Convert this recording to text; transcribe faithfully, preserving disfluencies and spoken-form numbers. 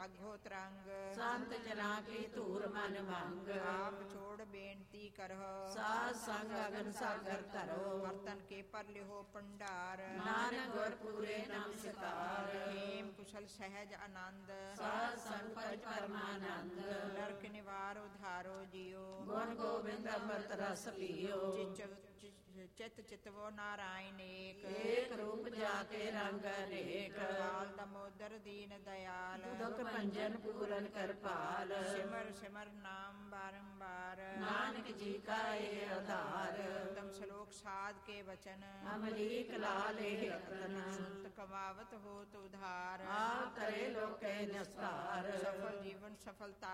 ਤਿਆਗੋ ਤਰੰਗ, ਸੰਤ ਜਨਾ ਕੀ ਧੂਰ ਮਨ ਭੰਗ। ਆਪ ਛੋੜ ਬੇਨਤੀ ਕਰਹੁ, ਸਾਧ ਸੰਗ ਅਗਨ ਸਾਗਰ ਧਰੋ। ਵਰਤਨ ਕੇ ਪਰ ਲਿਹੋ ਭੰਡਾਰ, ਨਾਨਕ ਗੁਰ ਪੂਰੇ ਨਮਸਕਾਰ। ਹੇਮ ਕੁਸ਼ਲ ਸਹਿਜ ਆਨੰਦ, ਸਾਧ ਸੰਗ ਭਜ ਪਰਮਾਨੰਦ। ਨਰਕ ਨਿਵਾਰ ਉਧਾਰੋ ਜੀਓ, ਗੁਣ ਗੋਬਿੰਦ ਅੰਮ੍ਰਿਤ ਰਸ ਪੀਓ। ਚਿਤ ਚਿਤਵੋ ਨਾਰਾਇਣ ਏਕ, ਏਕ ਰੂਪ ਜਾ ਕੇ ਰੰਗ ਅਨੇਕ। ਕਾਲ ਦਮੋਦਰ ਦੀਨ ਦਇਆਲ, ਦੁਖ ਭੰਜਨ ਪੂਰਨ ਕਿਰਪਾਲ। ਸਿਮਰ ਸਿਮਰ ਨਾਮ ਬਾਰੰਬਾਰ, ਨਾਨਕ ਜੀ ਕਾ ਇਹ ਆਧਾਰ। ਉਤਮ ਸ਼ਲੋਕ ਸਾਧ ਕੇ ਵਚਨ, ਅਮਰੀਕ ਲਾਲ ਇਹ ਰਤਨ। ਸੁਨਤ ਕਮਾਵਤ ਹੋਤ ਉਧਾਰ, ਆਪ ਕਰੇ ਲੋਕੇ ਨਿਸਤਾਰ। ਸਫਲ ਜੀਵਨ ਸਫਲਤਾ